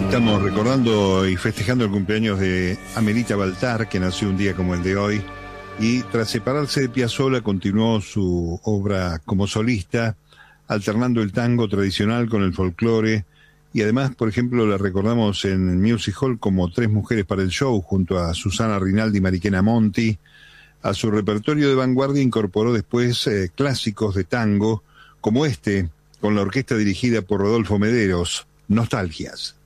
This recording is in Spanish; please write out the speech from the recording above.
Estamos recordando y festejando el cumpleaños de Amelita Baltar, que nació un día como el de hoy, y tras separarse de Piazzolla continuó su obra como solista, alternando el tango tradicional con el folclore, y además, por ejemplo, la recordamos en Music Hall como Tres Mujeres para el Show, junto a Susana Rinaldi y Mariquena Monti. A su repertorio de vanguardia incorporó después clásicos de tango, como este, con la orquesta dirigida por Rodolfo Mederos, Nostalgias.